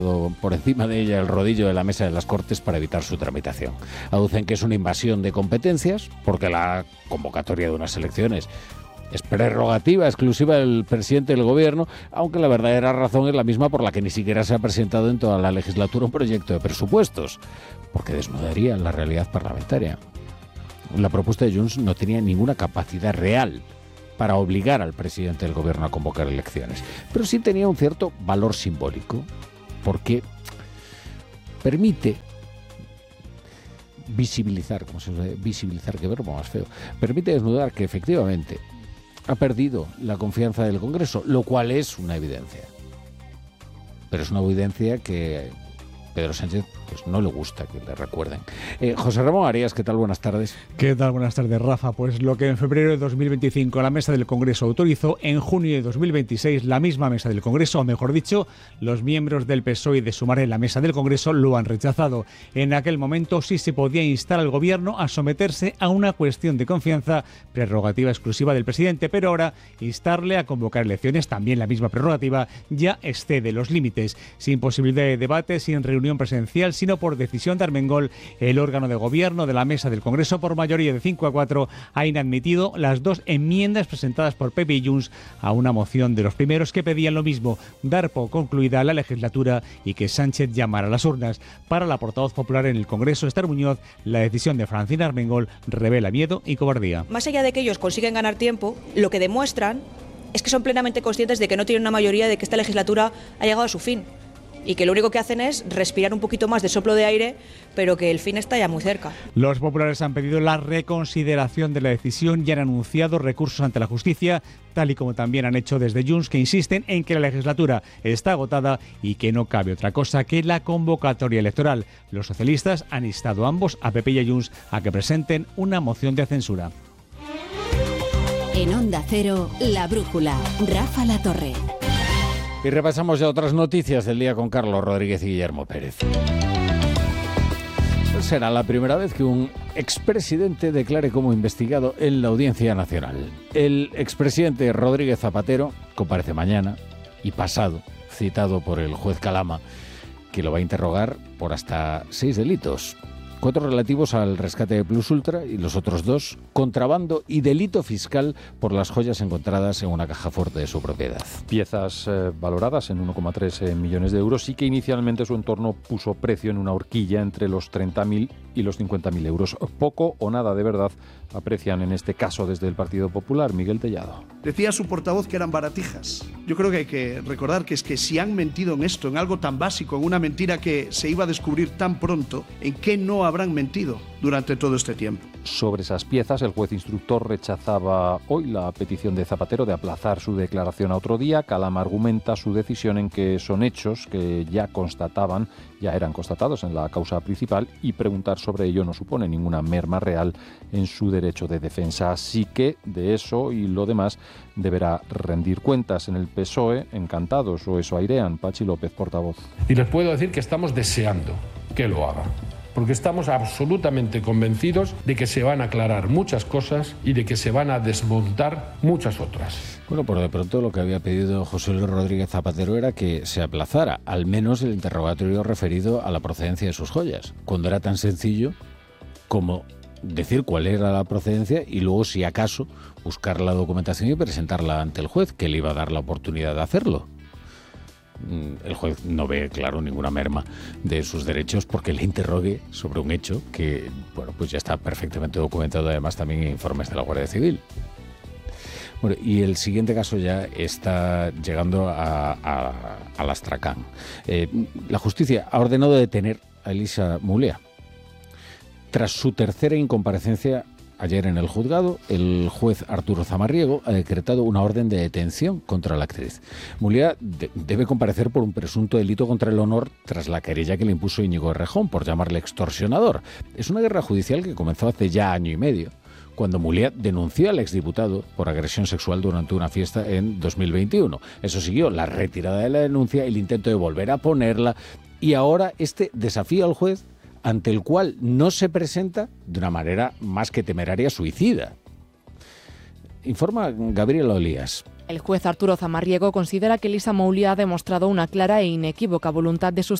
por encima de ella el rodillo de la mesa de las Cortes para evitar su tramitación. Aducen que es una invasión de competencias porque la convocatoria de unas elecciones es prerrogativa exclusiva del presidente del gobierno, aunque la verdadera razón es la misma por la que ni siquiera se ha presentado en toda la legislatura un proyecto de presupuestos, porque desnudaría la realidad parlamentaria. La propuesta de Junts no tenía ninguna capacidad real para obligar al presidente del gobierno a convocar elecciones, pero sí tenía un cierto valor simbólico, porque permite visibilizar, qué verbo más feo, permite desnudar que efectivamente ha perdido la confianza del Congreso, lo cual es una evidencia. Pero es una evidencia que Pedro Sánchez pues no le gusta que le recuerden. José Ramón Arias, ¿qué tal? Buenas tardes. ¿Qué tal? Buenas tardes, Rafa. Pues lo que en febrero de 2025 la mesa del Congreso autorizó, en junio de 2026 la misma mesa del Congreso, o mejor dicho, los miembros del PSOE y de Sumar en la mesa del Congreso lo han rechazado. En aquel momento sí se podía instar al Gobierno a someterse a una cuestión de confianza, prerrogativa exclusiva del presidente, pero ahora instarle a convocar elecciones, también la misma prerrogativa, ya excede los límites. Sin posibilidad de debate, sin reunión presencial, sino por decisión de Armengol, el órgano de gobierno de la mesa del Congreso, por mayoría de 5-4, ha inadmitido las dos enmiendas presentadas por PP y Junts a una moción de los primeros que pedían lo mismo, dar por concluida la legislatura y que Sánchez llamara a las urnas. Para la portavoz popular en el Congreso, Esther Muñoz, la decisión de Francina Armengol revela miedo y cobardía. Más allá de que ellos consiguen ganar tiempo, lo que demuestran es que son plenamente conscientes de que no tienen una mayoría, de que esta legislatura ha llegado a su fin. Y que lo único que hacen es respirar un poquito más de soplo de aire, pero que el fin está ya muy cerca. Los populares han pedido la reconsideración de la decisión y han anunciado recursos ante la justicia, tal y como también han hecho desde Junts, que insisten en que la legislatura está agotada y que no cabe otra cosa que la convocatoria electoral. Los socialistas han instado a ambos, a PP y a Junts, a que presenten una moción de censura. En Onda Cero, La Brújula, Rafa Latorre. Y repasamos ya otras noticias del día con Carlos Rodríguez y Guillermo Pérez. Será la primera vez que un expresidente declare como investigado en la Audiencia Nacional. El expresidente Rodríguez Zapatero comparece mañana y pasado, citado por el juez Calama, que lo va a interrogar por hasta 6 delitos. 4 relativos al rescate de Plus Ultra y los otros 2, contrabando y delito fiscal por las joyas encontradas en una caja fuerte de su propiedad. Piezas valoradas en 1,3 millones de euros y que inicialmente su entorno puso precio en una horquilla entre los 30.000 y los 50.000 euros. Poco o nada de verdad aprecian en este caso desde el Partido Popular. Miguel Tellado. Decía su portavoz que eran baratijas. Yo creo que hay que recordar que es que si han mentido en esto, en algo tan básico, en una mentira que se iba a descubrir tan pronto, ¿en qué no habrán mentido durante todo este tiempo? Sobre esas piezas, el juez instructor rechazaba hoy la petición de Zapatero de aplazar su declaración a otro día. Calama argumenta su decisión en que son hechos que ya eran constatados en la causa principal y preguntar sobre ello no supone ninguna merma real en su derecho de defensa. Así que de eso y lo demás deberá rendir cuentas. En el PSOE, encantados, o eso airean. Pachi López, portavoz. Y les puedo decir que estamos deseando que lo hagan, porque estamos absolutamente convencidos de que se van a aclarar muchas cosas y de que se van a desmontar muchas otras. Bueno, por de pronto lo que había pedido José Luis Rodríguez Zapatero era que se aplazara al menos el interrogatorio referido a la procedencia de sus joyas, cuando era tan sencillo como decir cuál era la procedencia y luego, si acaso, buscar la documentación y presentarla ante el juez, que le iba a dar la oportunidad de hacerlo. El juez no ve, claro, ninguna merma de sus derechos porque le interrogue sobre un hecho que, bueno, pues ya está perfectamente documentado, además también en informes de la Guardia Civil. Bueno, y el siguiente caso ya está llegando al Astracán. La justicia ha ordenado detener a Elisa Mulea. Tras su tercera incomparecencia ayer en el juzgado, el juez Arturo Zamarriego ha decretado una orden de detención contra la actriz. Mulea debe comparecer por un presunto delito contra el honor tras la querella que le impuso Íñigo Errejón por llamarle extorsionador. Es una guerra judicial que comenzó hace ya año y medio, cuando Mulea denunció al exdiputado por agresión sexual durante una fiesta en 2021. Eso siguió la retirada de la denuncia, el intento de volver a ponerla y ahora este desafío al juez, ante el cual no se presenta de una manera más que temeraria, suicida. Informa Gabriela Olías. El juez Arturo Zamarriego considera que Elisa Moulia ha demostrado una clara e inequívoca voluntad de